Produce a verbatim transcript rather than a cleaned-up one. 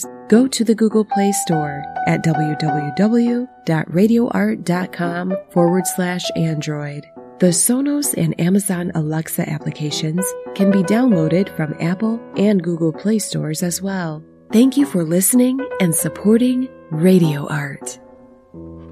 episodes, go to the Google Play Store at www.radioart.com forward slash Android. The Sonos and Amazon Alexa applications can be downloaded from Apple and Google Play stores as well. Thank you for listening and supporting Radio Art.